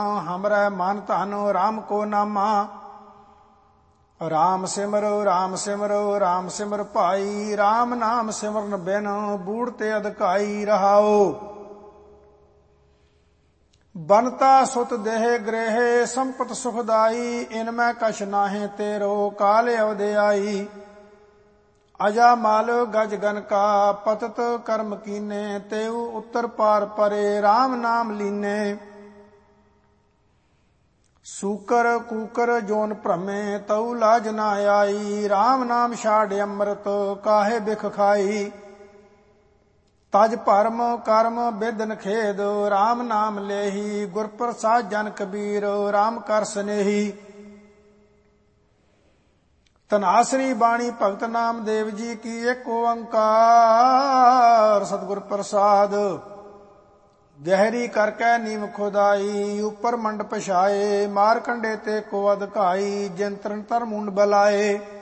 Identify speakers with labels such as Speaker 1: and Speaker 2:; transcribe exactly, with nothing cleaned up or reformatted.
Speaker 1: हमरै मन धन राम को नामा। राम सिमरो राम सिमरो राम सिमर भाई, राम नाम सिमरन बिन बूढ़ ते अधकाई रहाओ। बनता सुत देह गृह संपत सुखदाई, इनमै कछ नाहे तेरो काल अवधि आई। अजा माल गज गन का पतत कर्म कीने, तेऊ उत्तर पार परे राम नाम लीने। सूकर कूकर जोन भ्रमे तऊ लाज न आई, राम नाम छाड़ अमृत काहे बिख खाई। तज भरम कर्म बिदन खेद, राम नाम लेही गुर प्रसाद जन कबीर, राम कर स्नेही। धनासरी बाणी भगत नाम देव जी की, एक ओंकार सतगुर प्रसाद। गहरी करकै नीम खुदाई, ऊपर मंड पछाए, मार कंडे ते को अधकाई, जिन तरन तर मुंड बलाए।